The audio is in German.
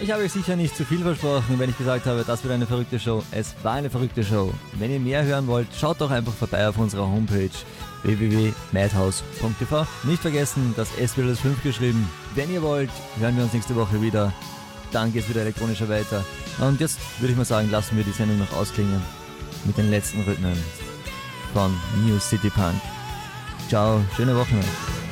Ich habe euch sicher nicht zu viel versprochen, wenn ich gesagt habe, das wird eine verrückte Show. Es war eine verrückte Show. Wenn ihr mehr hören wollt, schaut doch einfach vorbei auf unserer Homepage www.madhouse.tv. Nicht vergessen, das S wird als 5 geschrieben. Wenn ihr wollt, hören wir uns nächste Woche wieder. Dann geht es wieder elektronischer weiter. Und jetzt würde ich mal sagen, lassen wir die Sendung noch ausklingen mit den letzten Rhythmen von New City Punk. Ciao, schöne Woche noch.